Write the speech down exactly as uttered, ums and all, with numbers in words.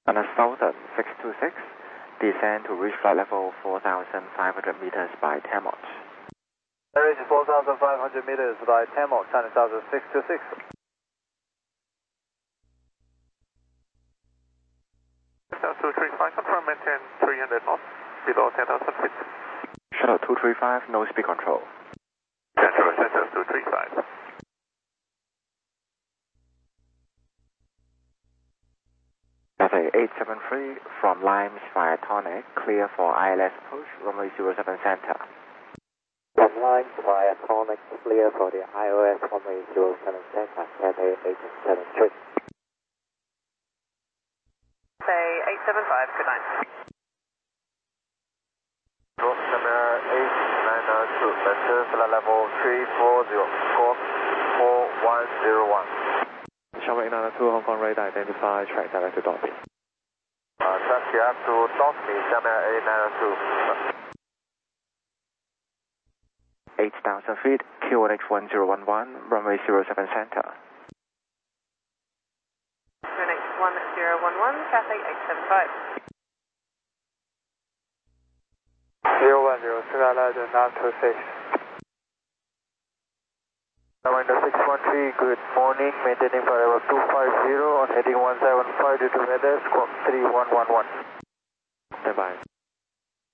On a Southern six two six, descend to reach flight level four thousand five hundred meters by ten knots. Reach four thousand five hundred meters by ten knots, China Southern six two six. two three five, confirm maintain three hundred knots, below ten thousand feet. Shuttle two three five, no speed control. Central Center two three five. Cathay eight seven three from Limes via Tonic, clear for I L S approach, runway zero seven center. From Limes via Tonic, clear for the I O S runway zero seven center, Cathay eight seven three. Say eight seven five, good night. North Camera eight nine two, enter flight level three four zero, squawk four one zero one. Sharma eight nine two, Hong Kong radar identify, track direct to Dolphin. Uh, taxi up to Dolphin, Sharma eight nine two. eight thousand feet, Q one X one zero one one, runway zero seven center. Q one X one zero one one, Cathay eight seven five. zero one zero, Skyline nine two six. Winder six one three, good morning, maintaining flight level two five zero on heading one seven five due to weather, squawk three one one one. Stand by.